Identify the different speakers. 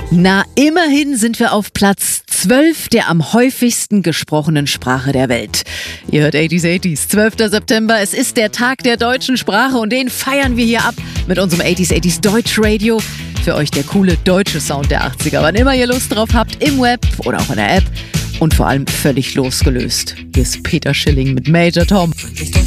Speaker 1: Na, immerhin sind wir auf Platz 12 der am häufigsten gesprochenen Sprache der Welt. Ihr hört 80s, 12. September. Es ist der Tag der deutschen Sprache und den feiern wir hier ab mit unserem 80s Deutsch Radio. Für euch der coole deutsche Sound der 80er. Wann immer ihr Lust drauf habt, im Web oder auch in der App. Und vor allem völlig losgelöst. Hier ist Peter Schilling mit Major Tom.